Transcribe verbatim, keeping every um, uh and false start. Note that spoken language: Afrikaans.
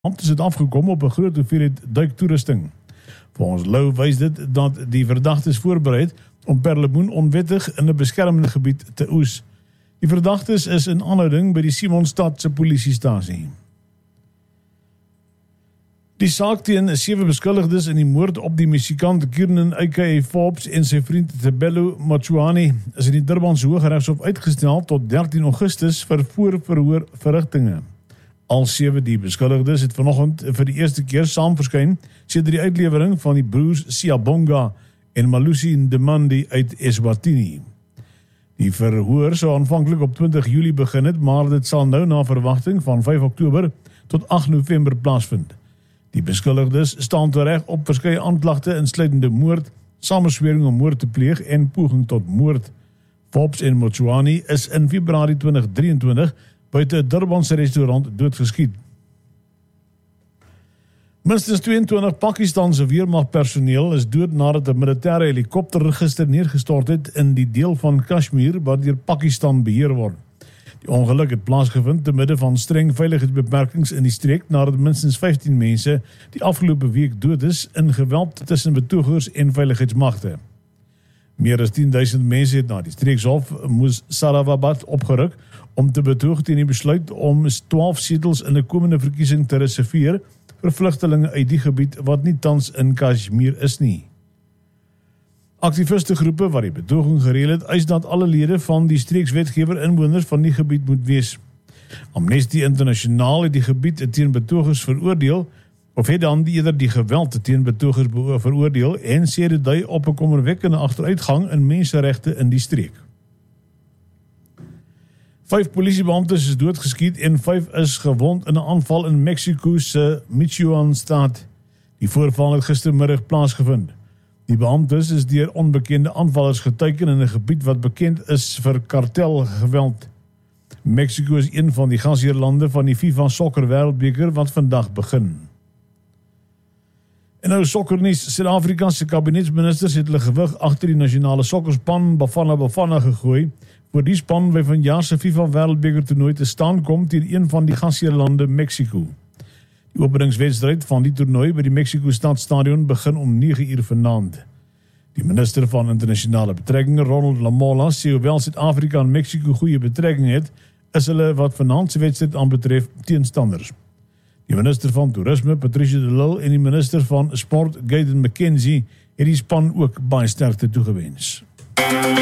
Amtes het afgekom op 'n groot hoeveelheid duiktoerusting. Volgens Lou wys dit dat die verdagtes voorbereid om perlemoen onwettig in 'n beskermde gebied te oes. Die verdagtes is in aanhouding by die Simonstad se polisiestasie. Die saak teen sewe beskuldigdes in die moord op die musikant Kiernan aka Forbes en sy vriend Tebelo Motswane is in die Durbanse Hooggeregshof uitgestel tot dertien Augustus vir voorverhoor verrigtinge. Al sewe die beskuldigdes het vanoggend vir die eerste keer saam verskyn sedert die uitlewering van die broers Siyabonga en Malusi Ndemandi uit Eswatini. Die verhoor sou aanvanklik op twintig Julie begin het, maar dit sal nou na verwagting van vyf Oktober tot agt November plaasvind. Die beskuldigdes staan tereg op verskeie aanklagte insluitende moord, samenswering om moord te pleeg en poging tot moord. Forbes en Motswane is in Februarie twintig drieëntwintig buite 'n Durbanse restaurant doodgeskiet. Minstens tweeëntwintig Pakistanse weermagpersoneel is dood nadat 'n militêre helikopter gister neergestort het in die deel van Kashmir wat deur Pakistan beheer word. Die ongeluk het plaasgevind te midde van streng veiligheidsbeperkings in die streek nadat minstens vyftien mense die afgelope week dood is in geweld tussen betogers en veiligheidsmagte. Meer as tien duisend mense het na die streekshof Muzaffarabad opgeruk om te betoog teen die besluit om twaalf setels in 'n komende verkiesing te reserveer vir vlugtelinge uit die gebied wat nie tans in Kashmir is nie. Aktiviste groepe wat die betoging gereël het, eis dat alle lede van die streekswetgewer inwoners van die gebied moet wees. Amnesty Internasionaal het die gebied teen betogers veroordeel, of het dan eerder die geweld teen betogers veroordeel en sê dit dui op 'n kommerwekkende agteruitgang in menseregte in die streek. Vyf polisiebeamptes is doodgeskiet en vyf is gewond in 'n aanval in Mexico se Michoacán staat. Die voorval het gistermiddag plaasgevind. Die beamptes is deur onbekende aanvallers geteiken in 'n gebied wat bekend is vir kartelgeweld. Mexico is een van die gasheerlande van die FIFA Sokker Wêreldbeker wat vandag begin. En nou sokkernuus, Suid-Afrika se kabinetsministers het hulle gewig agter die nasionale sokkerspan Bafana Bafana gegooi, voor die span by vanjaar se FIFA Wêreldbeker toernooi te staan kom teen een van die gasheerlande Mexico. Die openingswedstryd van die toernooi by die Mexico Stadstadion begin om nege uur vanaand. Die minister van internasionale betrekkinge, Ronald Lamola, sê hoewel Suid-Afrika en Mexico goeie betrekkinge het, is hulle wat vanaand se wedstryd aanbetref teenstanders. Die minister van toerisme, Patricia de Lille, en die minister van sport, Gayden McKenzie, het die span ook baie sterkte toegewens.